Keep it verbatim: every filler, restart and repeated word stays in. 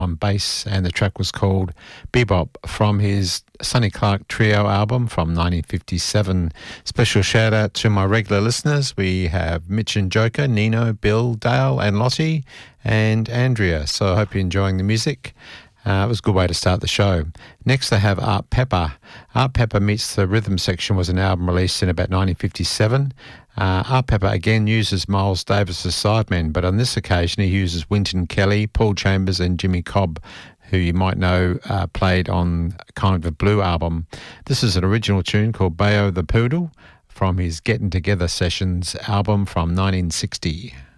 on bass, and the track was called Bebop from his Sonny Clark Trio album from nineteen fifty-seven. Special shout out to my regular listeners. We have Mitch and Joker, Nino, Bill, Dale and Lottie and Andrea. So I hope you're enjoying the music. Uh, it was a good way to start the show. Next I have Art Pepper. Art Pepper Meets the Rhythm Section was an album released in about nineteen fifty-seven. Uh, Art Pepper again uses Miles Davis as sidemen, but on this occasion he uses Wynton Kelly, Paul Chambers and Jimmy Cobb, who you might know uh, played on Kind of a Blue album. This is an original tune called Bayo the Poodle from his Getting Together Sessions album from nineteen sixty.